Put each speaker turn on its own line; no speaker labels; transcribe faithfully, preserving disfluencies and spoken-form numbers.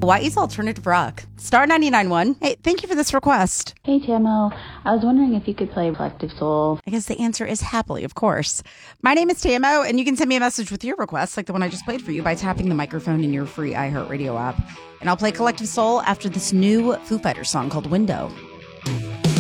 Hawaii's alternative rock. Star ninety-nine point one. Hey, thank you for this request.
Hey, T M O. I was wondering if you could play Collective Soul.
I guess the answer is happily, of course. My name is T M O, and you can send me a message with your request, like the one I just played for you, by tapping the microphone in your free iHeartRadio app. And I'll play Collective Soul after this new Foo Fighters song called Window.